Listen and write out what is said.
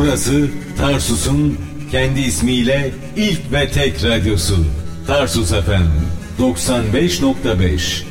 Burası Tarsus'un kendi ismiyle ilk ve tek radyosu. Tarsus FM 95.5.